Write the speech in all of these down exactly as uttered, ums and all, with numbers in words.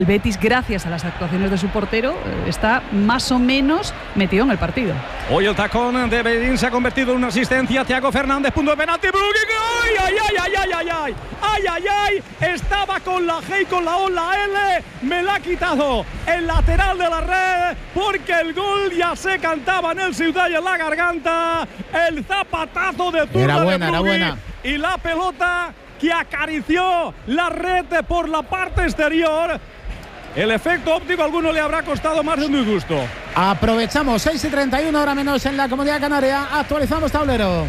El Betis, gracias a las actuaciones de su portero, está más o menos metido en el partido. Hoy el tacón de Bedín se ha convertido en una asistencia. Thiago Fernández, punto de penalti. ¡Ay, ay, ay, ay, ay, ay, ay! ¡Ay, ay, ay! Estaba con la G y con la O, la L. Me la ha quitado el lateral de la red porque el gol ya se cantaba en el Ciudad y en la garganta. El zapatazo de Zurda. Era buena, de era buena. Y la pelota que acarició la red por la parte exterior. El efecto óptico a alguno le habrá costado más de un disgusto. Aprovechamos, seis y treinta y uno, hora menos en la Comunidad Canaria. Actualizamos tablero.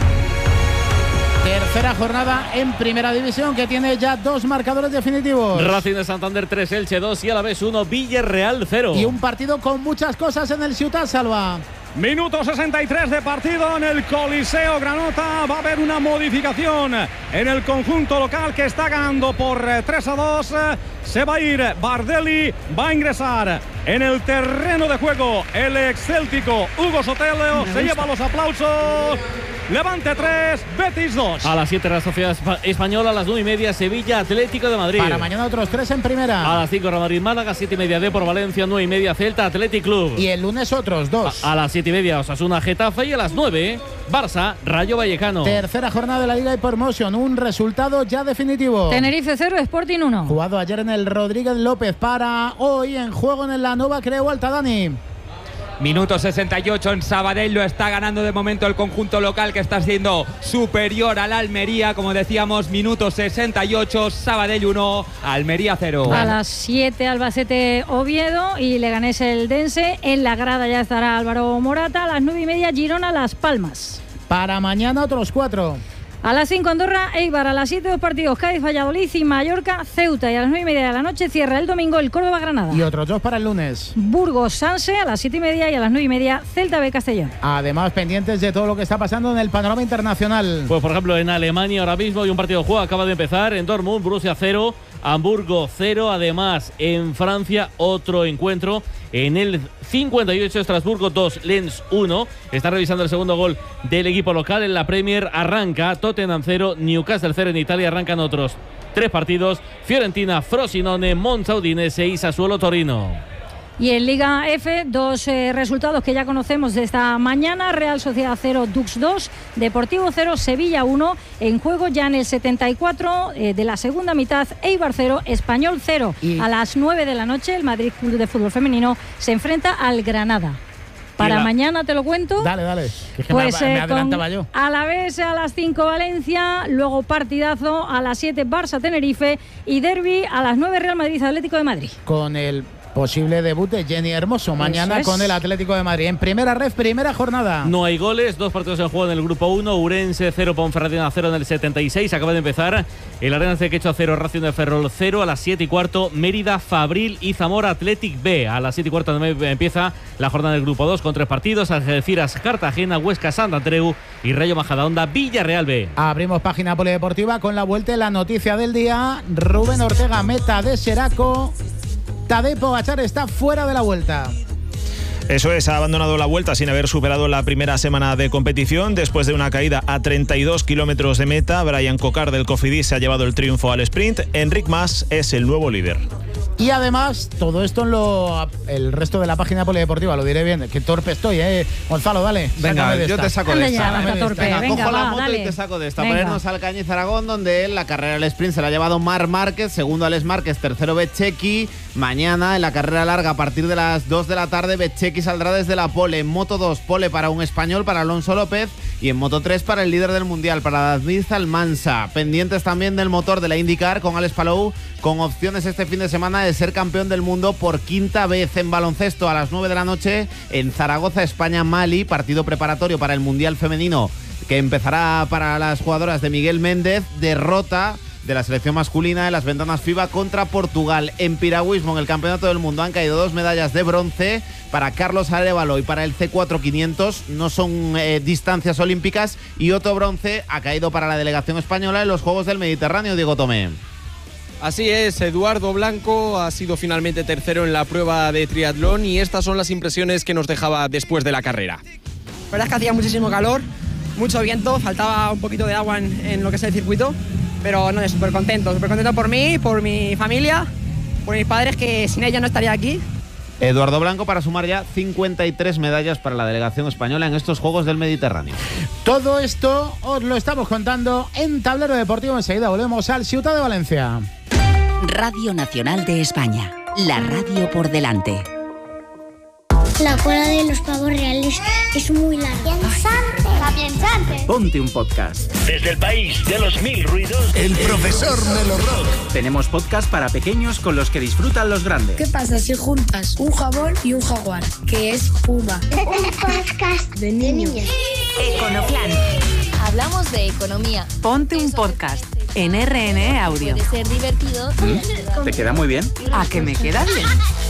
Tercera jornada en Primera División, que tiene ya dos marcadores definitivos. Racing de Santander tres, Elche dos y Alavés uno, Villarreal cero. Y un partido con muchas cosas en el Ciutat Salva. Minuto sesenta y tres de partido en el Coliseo Granota. Va a haber una modificación en el conjunto local, que está ganando por tres a dos. Se va a ir Bardelli, va a ingresar en el terreno de juego el excéltico Hugo Sotelo. Se lleva los aplausos. Levante tres, Betis dos. A las siete la Sociedad Española, a las nueve y media Sevilla Atlético de Madrid. Para mañana otros tres en primera. A las cinco Real Madrid Málaga, siete y media D por Valencia, nueve y media Celta Athletic Club. Y el lunes otros dos. A, a las siete y media Osasuna Getafe y a las nueve Barça Rayo Vallecano. Tercera jornada de la Liga de Promotion, un resultado ya definitivo. Tenerife cero, Sporting uno. Jugado ayer en el Rodríguez López, para hoy en juego en la Nova Creu Alta. Dani. Minuto sesenta y ocho en Sabadell, lo está ganando de momento el conjunto local, que está siendo superior al Almería. Como decíamos, minuto sesenta y ocho, Sabadell uno, Almería cero. A las siete Albacete Oviedo y Leganés Eldense. En la grada ya estará Álvaro Morata. A las nueve y media Girona Las Palmas. Para mañana otros cuatro. A las cinco Andorra Eibar, a las siete dos partidos Cádiz Valladolid y Mallorca Ceuta, y a las nueve y media de la noche cierra el domingo el Córdoba Granada. Y otros dos para el lunes. Burgos Sanse a las siete y media y a las nueve y media Celta B Castellón. Además, pendientes de todo lo que está pasando en el panorama internacional. Pues por ejemplo en Alemania ahora mismo hay un partido de juego, acaba de empezar en Dortmund, Borussia cero, Hamburgo cero. Además en Francia otro encuentro. En el cincuenta y ocho Estrasburgo dos, Lens uno. Está revisando el segundo gol del equipo local. En la Premier arranca Tottenham cero, Newcastle cero. En Italia arrancan otros tres partidos: Fiorentina, Frosinone, Monza Udinese y Sassuolo Torino. Y en Liga F, dos eh, resultados que ya conocemos de esta mañana: Real Sociedad cero, Dux dos, Deportivo cero, Sevilla uno. En juego ya en el setenta y cuatro eh, de la segunda mitad, Eibar cero, Español cero. Y a las nueve de la noche el Madrid Club de Fútbol Femenino se enfrenta al Granada. Para la... mañana te lo cuento. Dale, dale. Que pues me, me eh, adelantaba yo. A la vez a las cinco Valencia, luego partidazo a las siete Barça Tenerife y derbi a las nueve Real Madrid Atlético de Madrid. Con el posible debut de Jenny Hermoso mañana es. Con el Atlético de Madrid en primera red, primera jornada. No hay goles, dos partidos en juego en el grupo uno. Urense cero, Ponferradina cero en el setenta y seis. Acaba de empezar el Arenas de Quecho cero, Racing de Ferrol cero. A las siete y cuarto Mérida, Fabril y Zamora Athletic B. A las siete y cuarto empieza la jornada del grupo dos con tres partidos: Algeciras, Cartagena, Huesca, Sant Andreu y Rayo Majadahonda, Villarreal B. Abrimos página polideportiva con la vuelta y la noticia del día. Rubén Ortega, meta de Xeraco. Tadej Pogačar está fuera de la Vuelta. Eso es, ha abandonado la Vuelta sin haber superado la primera semana de competición. Después de una caída a treinta y dos kilómetros de meta, Brian Cocard del Cofidis se ha llevado el triunfo al sprint. Enric Mas es el nuevo líder. Y además, todo esto en lo, el resto de la página polideportiva, lo diré bien. Qué torpe estoy, ¿eh? Gonzalo, dale. Venga, de yo esta. te saco de esta. Venga, Venga, torpe. venga, Venga, cojo va, la moto dale. y te saco de esta. Venga. Ponernos al Cañiz Aragón, donde en la carrera del sprint se la ha llevado Marc Márquez, segundo Alex Márquez, tercero Bezzecchi. Mañana, en la carrera larga, a partir de las dos de la tarde, Bezzecchi saldrá desde la pole. En moto dos, pole para un español, para Alonso López. Y en moto tres, para el líder del mundial, para David Almansa. Pendientes también del motor de la IndyCar con Alex Palou, con opciones este fin de semana de ser campeón del mundo por quinta vez. En baloncesto, a las nueve de la noche, en Zaragoza, España-Mali, partido preparatorio para el mundial femenino que empezará para las jugadoras de Miguel Méndez. Derrota de la selección masculina en las ventanas FIBA contra Portugal. En piragüismo, en el Campeonato del Mundo, han caído dos medallas de bronce para Carlos Arévalo y para el C cuatro quinientos. No son eh, distancias olímpicas. Y otro bronce ha caído para la delegación española en los Juegos del Mediterráneo. Diego Tomé. Así es, Eduardo Blanco ha sido finalmente tercero en la prueba de triatlón y estas son las impresiones que nos dejaba después de la carrera. La verdad es que hacía muchísimo calor, mucho viento, faltaba un poquito de agua en, en lo que es el circuito, pero no, súper contento, súper contento por mí, por mi familia, por mis padres, que sin ellos no estaría aquí. Eduardo Blanco para sumar ya cincuenta y tres medallas para la delegación española en estos Juegos del Mediterráneo. Todo esto os lo estamos contando en Tablero Deportivo. Enseguida volvemos al Ciutat de Valencia. Radio Nacional de España, la radio por delante. La cola de los pavos reales es muy larga. ¡Piensante! ¡Piensante! Ponte un podcast. Desde el país de los mil ruidos, El Profesor Melo Rock. Tenemos podcast para pequeños con los que disfrutan los grandes. ¿Qué pasa si juntas un jabón y un jaguar? Que es Puma. Un podcast de niños. Econoplan. Hablamos de economía. Ponte un podcast en R N E Audio. Puede ser divertido. ¿Mm? ¿Te queda muy bien? ¿A que me queda bien?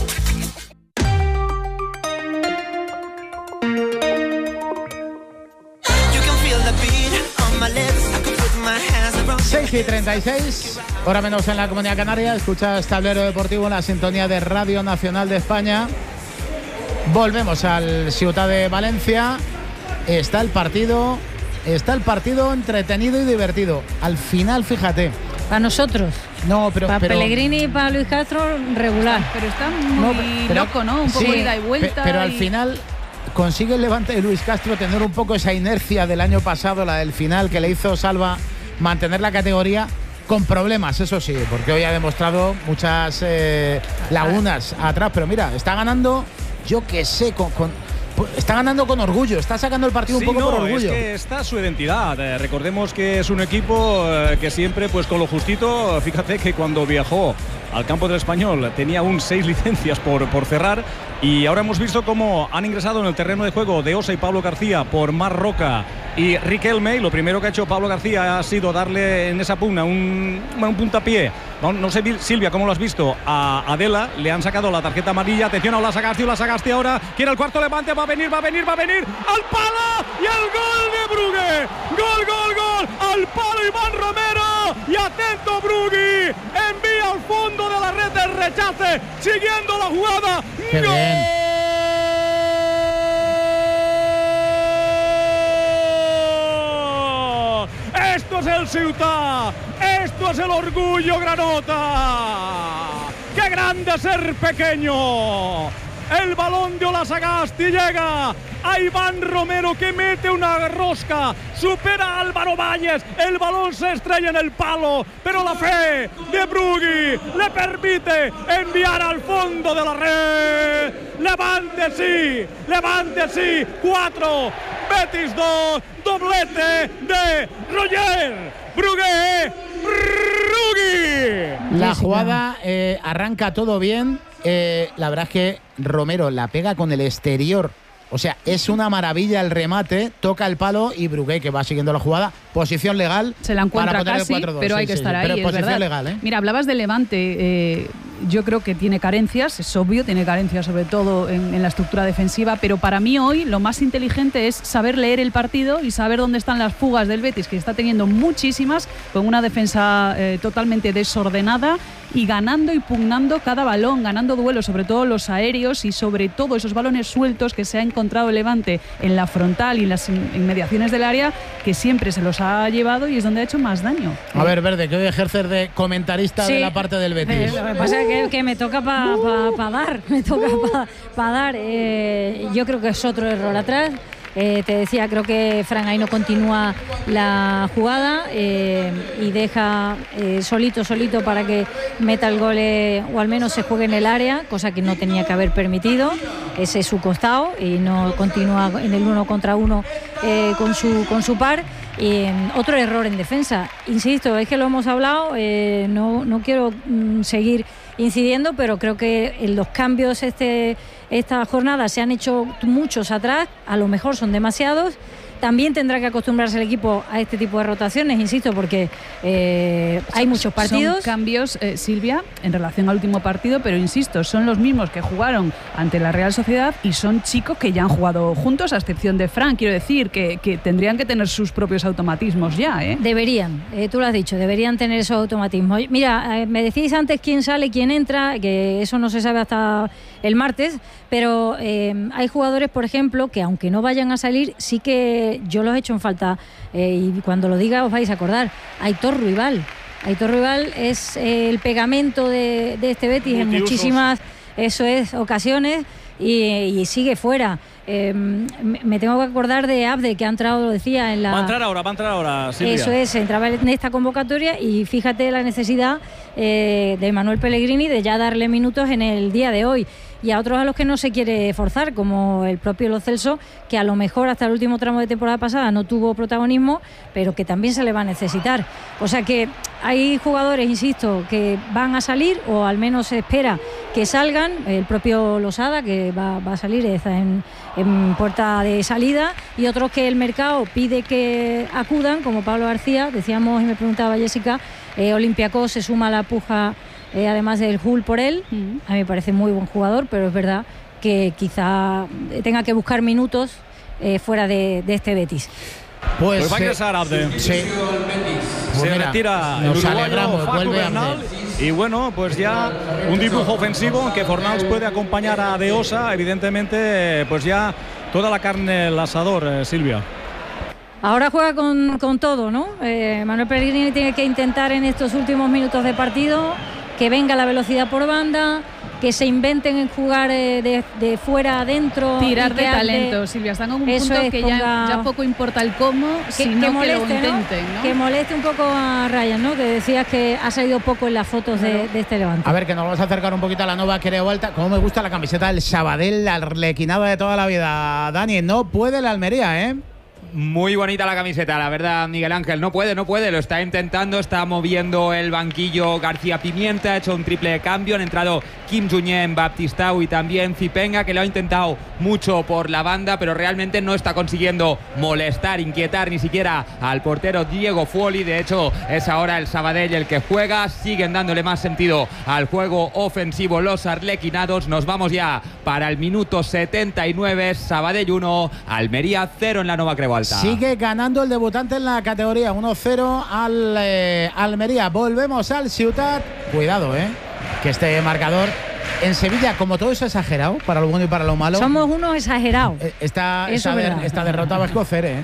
seis y treinta y seis, hora menos en la Comunidad Canaria. Escuchas Tablero Deportivo en la sintonía de Radio Nacional de España. Volvemos al Ciutat de Valencia. Está el partido, está el partido entretenido y divertido. Al final, fíjate. Para nosotros. No, pero para pero, Pellegrini y para Luis Castro, regular. Pero está muy no, pero, loco, ¿no? Un poco sí, ida y vuelta. Pero y... al final consigue el Levante de Luis Castro tener un poco esa inercia del año pasado, la del final que le hizo Salva, mantener la categoría con problemas, eso sí, porque hoy ha demostrado muchas eh, lagunas atrás. Pero mira, está ganando, yo que sé, con, con está ganando con orgullo, está sacando el partido sí, un poco no, por orgullo. Es que está su identidad. Eh, recordemos que es un equipo eh, que siempre, pues con lo justito, fíjate que cuando viajó al campo del Español tenía aún seis licencias por, por cerrar, y ahora hemos visto cómo han ingresado en el terreno de juego de Osa y Pablo García por Marc Roca y Riquelme, y lo primero que ha hecho Pablo García ha sido darle en esa pugna un, un puntapié. No, no sé, Silvia, ¿cómo lo has visto? A Adela le han sacado la tarjeta amarilla. Atención a Ola Sagasti, Ola Sagasti ahora quiere el cuarto Levante, va a venir, va a venir, va a venir al palo y el gol de Brugge. Gol, gol, gol, al palo Iván Romero, y atento Brugge, envía al fondo de la red del rechace, siguiendo la jugada. ¡Qué ¡Gol! bien! Esto es el Ciutat, esto es el orgullo granota. ¡Qué grande ser pequeño! El balón de Ola Sagasti llega a Iván Romero, que mete una rosca, supera a Álvaro Valles, el balón se estrella en el palo, pero la fe de Brugge le permite enviar al fondo de la red. Levante sí, Levante sí, cuatro, Betis dos, doblete de Roger Brugge. Brugge. La jugada eh, arranca todo bien. Eh, la verdad es que Romero la pega con el exterior. O sea, es una maravilla el remate, toca el palo y Brugge, que va siguiendo la jugada, posición legal. Se la encuentra para casi, pero hay sí, que sí, estar sí, ahí, pero es posición verdad. legal, ¿eh? Mira, hablabas de Levante, eh, yo creo que tiene carencias, es obvio, tiene carencias sobre todo en, en la estructura defensiva, pero para mí hoy lo más inteligente es saber leer el partido y saber dónde están las fugas del Betis, que está teniendo muchísimas, con una defensa eh, totalmente desordenada y ganando y pugnando cada balón, ganando duelos, sobre todo los aéreos y sobre todo esos balones sueltos que se ha encontrado el Levante en la frontal y en las inmediaciones del área, que siempre se los ha llevado y es donde ha hecho más daño. A ver, Verde, que hoy ejercer de comentarista sí, de la parte del Betis. Lo que pasa es que, que me toca para pa, pa dar, me toca para pa dar. Eh, yo creo que es otro error atrás. Eh, te decía, creo que Fran ahí no continúa la jugada eh, y deja eh, solito, solito para que meta el gol eh, o al menos se juegue en el área, cosa que no tenía que haber permitido. Ese es su costado y no continúa en el uno contra uno eh, con, su, con su par. Y eh, otro error en defensa. Insisto, es que lo hemos hablado, eh, no, no quiero mm, seguir incidiendo, pero creo que en los cambios este, esta jornada se han hecho muchos atrás, a lo mejor son demasiados. También tendrá que acostumbrarse el equipo a este tipo de rotaciones, insisto, porque eh, hay muchos partidos. Son cambios, eh, Silvia, en relación al último partido, pero insisto, son los mismos que jugaron ante la Real Sociedad y son chicos que ya han jugado juntos, a excepción de Fran. Quiero decir que, que tendrían que tener sus propios automatismos ya, ¿eh? Deberían, eh, tú lo has dicho, deberían tener esos automatismos. Mira, eh, me decís antes quién sale, quién entra, que eso no se sabe hasta el martes, pero eh, hay jugadores, por ejemplo, que aunque no vayan a salir, sí que yo los he hecho en falta, eh, y cuando lo diga os vais a acordar. Aitor Ruibal, Aitor Ruibal es eh, el pegamento de, de este Betis en muchísimas, eso es, ocasiones y, y sigue fuera. Eh, me tengo que acordar de Abde, que ha entrado, lo decía, en la... Va a entrar ahora, va a entrar ahora, Silvia. Eso es, entraba en esta convocatoria y fíjate la necesidad eh, de Manuel Pellegrini de ya darle minutos en el día de hoy. Y a otros a los que no se quiere forzar, como el propio Lo Celso, que a lo mejor hasta el último tramo de temporada pasada no tuvo protagonismo, pero que también se le va a necesitar. O sea que hay jugadores, insisto, que van a salir, o al menos se espera que salgan. El propio Losada, que va, va a salir, está en, en puerta de salida, y otros que el mercado pide que acudan, como Pablo García. Decíamos, y me preguntaba Jessica, eh, Olympiacos se suma a la puja, Eh, además del Hull por él. Mm. A mí me parece muy buen jugador, pero es verdad que quizá tenga que buscar minutos eh, fuera de, de este Betis. Pues, pues va a ingresar Abde. Sí. Se pues retira el uruguayo Facu Bernal. Y bueno, pues ya un dibujo ofensivo en que Fornals puede acompañar a De Osa. Evidentemente, pues ya toda la carne al asador, eh, Silvia. Ahora juega con, con todo, ¿no? Eh, Manuel Pellegrini tiene que intentar en estos últimos minutos de partido que venga la velocidad por banda, que se inventen en jugar eh, de, de fuera adentro. Tirar de hace... talento, Silvia. Están en un Eso punto es, que ponga... ya, ya poco importa el cómo, que, sino que, moleste, que lo intenten, ¿no? ¿no? Que moleste un poco a Ryan, ¿no? Que decías que ha salido poco en las fotos de, de este Levante. A ver, que nos vamos a acercar un poquito a la nueva Creo Vuelta. Como me gusta la camiseta del Sabadell, la arlequinada de toda la vida. Dani, no puede la Almería, ¿eh? Muy bonita la camiseta, la verdad, Miguel Ángel. No puede, no puede, lo está intentando, está moviendo el banquillo García Pimienta, ha hecho un triple de cambio, han entrado Kim Junyent, Baptistao y también Zipenga, que lo ha intentado mucho por la banda, pero realmente no está consiguiendo molestar, inquietar ni siquiera al portero Diego Fuoli. De hecho, es ahora el Sabadell el que juega, siguen dándole más sentido al juego ofensivo los arlequinados. Nos vamos ya para el minuto setenta y nueve, Sabadell uno, Almería cero en la Nova Creu Alta. Sigue ganando el debutante en la categoría, uno cero al eh, Almería. Volvemos al Ciutat. Cuidado, eh, que este marcador en Sevilla, como todo es exagerado, para lo bueno y para lo malo. Somos unos exagerados. Eh, esta, esta, de, esta derrota va a escocer, ¿eh?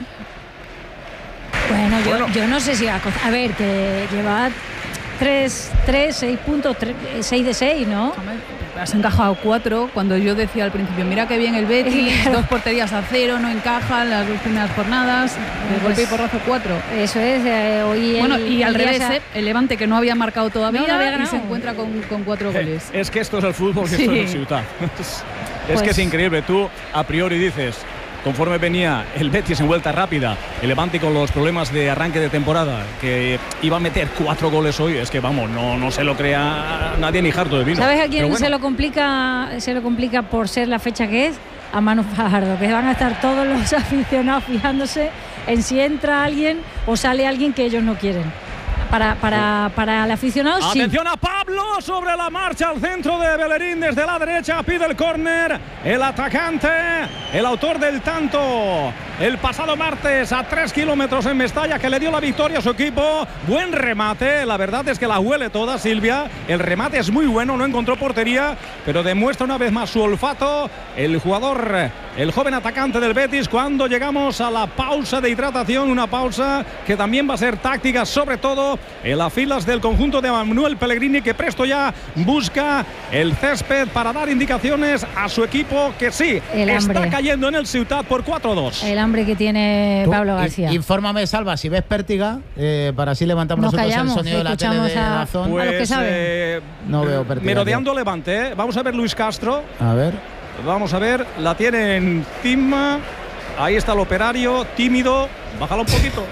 Bueno, yo, bueno. yo no sé si va a escocer. A ver, que lleva tres, seis puntos, seis de seis, ¿no? Has encajado cuatro, cuando yo decía al principio, mira qué bien el Betis, claro. Dos porterías a cero, no encajan las dos primeras jornadas, de golpe y porrazo cuatro. Eso es, eh, hoy Bueno, el, y al revés, esa... eh, el Levante, que no había marcado todavía, no, no había y se encuentra con, con cuatro goles. Es que esto es el fútbol, que sí. Esto es el Ciutat. Es pues... que es increíble, tú a priori dices, conforme venía el Betis en vuelta rápida, el Levante con los problemas de arranque de temporada, que iba a meter cuatro goles hoy, es que vamos, no, no se lo crea nadie ni harto de vino. ¿Sabes a quién bueno. se lo complica se lo complica por ser la fecha que es? A Manu Fajardo, que van a estar todos los aficionados fijándose en si entra alguien o sale alguien que ellos no quieren. Para, para, para el aficionado, sí. Atención a Pablo sobre la marcha al centro de Bellerín desde la derecha, pide el córner el atacante, el autor del tanto el pasado martes a tres kilómetros en Mestalla, que le dio la victoria a su equipo. Buen remate, la verdad es que la huele toda, Silvia. El remate es muy bueno, no encontró portería, pero demuestra una vez más su olfato el jugador, el joven atacante del Betis. Cuando llegamos a la pausa de hidratación, una pausa que también va a ser táctica, sobre todo en las filas del conjunto de Manuel Pellegrini, que presto ya busca el césped para dar indicaciones a su equipo, que sí, el está hambre. cayendo en el Ciutat por cuatro a dos. El hambre que tiene Tú, Pablo García. Infórmame, Salva, si ves Pértiga, eh, para así levantamos Nos nosotros callamos, el sonido de la tele de a, Dazón. Pues, a los que saben. Eh, no veo Pértiga. Merodeando tío. Levante, ¿eh? Vamos a ver Luis Castro. A ver. Vamos a ver, la tiene encima. Ahí está el operario, tímido. Bájala un poquito.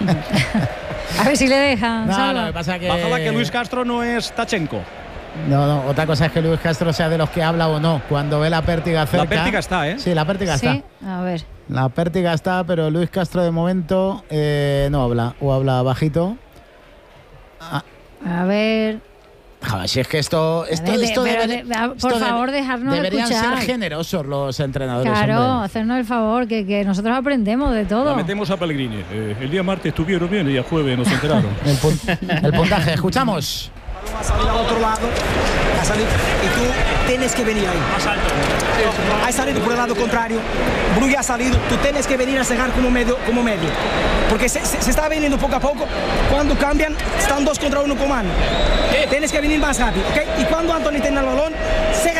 A ver si le dejan. No, no, pasa que... Bájala, que Luis Castro no es Tachenko. No, no, otra cosa es que Luis Castro sea de los que habla o no. Cuando ve la pértiga cerca. La pértiga está, ¿eh? Sí, la pértiga ¿Sí? está. A ver. La pértiga está, pero Luis Castro de momento eh, no habla. O habla bajito. Ah. A ver. Joder, si es que esto, esto, ver, esto, de, debe, de, por esto favor, debe, dejarnos deberían escuchar. ser generosos los entrenadores. Claro, hombre. hacernos el favor, que, que nosotros aprendemos de todo. La metemos a Pellegrini. Eh, el día martes estuvieron bien y el jueves nos enteraron. el, pun el puntaje, escuchamos. Balón a salir al otro lado. ha salido, y tú tienes que venir ahí. Más alto. Ha salido por el lado contrario, Brugge ha salido, tú tienes que venir a cegar como medio, como medio. Porque se, se, se está viniendo poco a poco, cuando cambian, están dos contra uno con mano. Tienes que venir más rápido, ¿ok? Y cuando Anthony tiene el balón, cega